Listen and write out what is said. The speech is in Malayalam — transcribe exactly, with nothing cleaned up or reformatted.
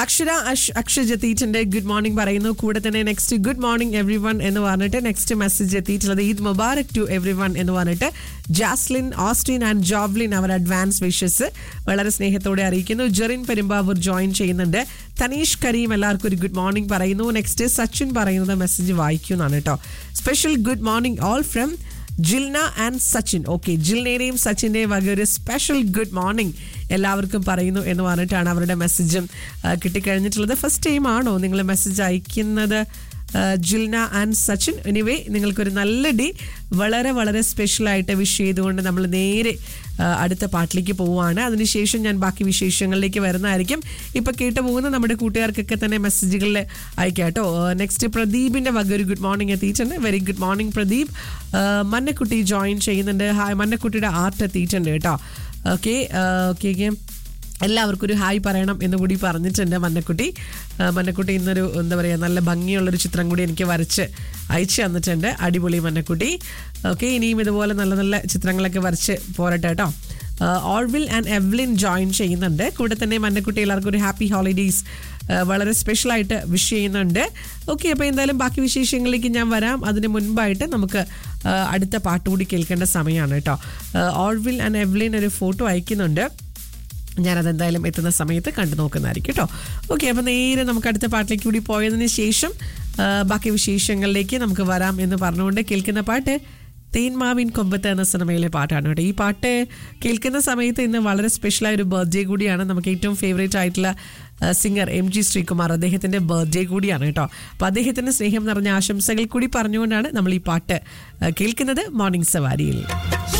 അക്ഷര അഷ് അക്ഷജ് എത്തിയിട്ടുണ്ട്. ഗുഡ് മോർണിംഗ് പറയുന്നു. കൂടെ തന്നെ next good morning every one എന്ന് പറഞ്ഞിട്ട് നെക്സ്റ്റ് മെസ്സേജ് എത്തിയിട്ടുള്ളത് Eid Mubarak to every one എന്ന് പറഞ്ഞിട്ട് Jaslin, Austin and Jovlin our advance wishes വളരെ സ്നേഹത്തോടെ അറിയിക്കുന്നു. ജെറിൻ പെരുമ്പാവൂർ ജോയിൻ ചെയ്യുന്നുണ്ട്. തനീഷ് കരീം എല്ലാവർക്കും ഒരു ഗുഡ് മോർണിംഗ് പറയുന്നു. നെക്സ്റ്റ് സച്ചിൻ പറയുന്നത് മെസ്സേജ് വായിക്കുന്നതാണ് കേട്ടോ. Special good morning all from Jilna and Sachin. Okay, ജിൽനയുടെയും സച്ചിൻ്റെയും വക ഒരു സ്പെഷ്യൽ ഗുഡ് മോർണിംഗ് എല്ലാവർക്കും പറയുന്നു എന്ന് പറഞ്ഞിട്ടാണ് അവരുടെ മെസ്സേജും കിട്ടിക്കഴിഞ്ഞിട്ടുള്ളത്. ഫസ്റ്റ് ടൈം ആണോ നിങ്ങൾ മെസ്സേജ് അയക്കുന്നത് ജിൽന ആൻഡ് സച്ചിൻ? എനിവേ, നിങ്ങൾക്കൊരു നല്ല ഡേ വളരെ വളരെ സ്പെഷ്യലായിട്ട് വിഷ് ചെയ്തുകൊണ്ട് നമ്മൾ നേരെ അടുത്ത പാട്ടിലേക്ക് പോവുകയാണ്. അതിനുശേഷം ഞാൻ ബാക്കി വിശേഷങ്ങളിലേക്ക് വരുന്നതായിരിക്കും. ഇപ്പം കേട്ട് പോകുന്ന നമ്മുടെ കൂട്ടുകാർക്കൊക്കെ തന്നെ മെസ്സേജുകളിൽ അയക്കാം കേട്ടോ. നെക്സ്റ്റ് പ്രദീപിൻ്റെ വക ഒരു ഗുഡ് മോർണിംഗ് എത്തിയിട്ടുണ്ട്. Very good morning Pradeep. Mannakutty join ചെയ്യുന്നുണ്ട്. ഹായ്, മന്നക്കുട്ടിയുടെ ആർട്ട് എത്തിയിട്ടുണ്ട് കേട്ടോ. ഓക്കെ ഓക്കെ ഓക്കെ എല്ലാവർക്കും ഒരു ഹായ് പറയണം എന്ന് കൂടി പറഞ്ഞിട്ടുണ്ട് മന്നക്കുട്ടി. മന്നക്കുട്ടി ഇന്നൊരു എന്താ പറയുക, നല്ല ഭംഗിയുള്ളൊരു ചിത്രം കൂടി എനിക്ക് വരച്ച് അയച്ചു തന്നിട്ടുണ്ട്. അടിപൊളി മന്നക്കുട്ടി. ഓക്കെ, ഇനിയും ഇതുപോലെ നല്ല നല്ല ചിത്രങ്ങളൊക്കെ വരച്ച് പോരട്ടെ കേട്ടോ. ഓൾവിൽ ആൻഡ് എവ്ലിൻ ജോയിൻ ചെയ്യുന്നുണ്ട്. കൂടെ തന്നെ മന്നക്കുട്ടി എല്ലാവർക്കും ഒരു ഹാപ്പി ഹോളിഡേയ്സ് വളരെ സ്പെഷ്യലായിട്ട് വിഷ് ചെയ്യുന്നുണ്ട്. ഓക്കെ, അപ്പോൾ എന്തായാലും ബാക്കി വിശേഷങ്ങളിലേക്ക് ഞാൻ വരാം. അതിന് മുൻപായിട്ട് നമുക്ക് അടുത്ത പാട്ടുകൂടി കേൾക്കേണ്ട സമയമാണ് കേട്ടോ. ഓൾവിൽ ആൻഡ് എവ്ലിൻ ഒരു ഫോട്ടോ അയക്കുന്നുണ്ട്. ഞാനതെന്തായാലും എത്തുന്ന സമയത്ത് കണ്ടു നോക്കുന്നതായിരിക്കും കേട്ടോ. ഓക്കെ, അപ്പോൾ നേരെ നമുക്ക് അടുത്ത പാട്ടിലേക്ക് കൂടി പോയതിന് ശേഷം ബാക്കി വിശേഷങ്ങളിലേക്ക് നമുക്ക് വരാം എന്ന് പറഞ്ഞുകൊണ്ട് കേൾക്കുന്ന പാട്ട് തേന്മാവിൻ കൊമ്പത്ത് എന്ന സിനിമയിലെ പാട്ടാണ് കേട്ടോ. ഈ പാട്ട് കേൾക്കുന്ന സമയത്ത് ഇന്ന് വളരെ സ്പെഷ്യലായ ഒരു ബർത്ത്ഡേ കൂടിയാണ്. നമുക്ക് ഏറ്റവും ഫേവറേറ്റ് ആയിട്ടുള്ള സിംഗർ എം ജി ശ്രീകുമാർ, അദ്ദേഹത്തിൻ്റെ ബർത്ത്ഡേ കൂടിയാണ് കേട്ടോ. അപ്പോൾ അദ്ദേഹത്തിൻ്റെ സ്നേഹം നിറഞ്ഞ ആശംസകൾ കൂടി പറഞ്ഞുകൊണ്ടാണ് നമ്മൾ ഈ പാട്ട് കേൾക്കുന്നത് മോർണിംഗ് സവാരിയിൽ.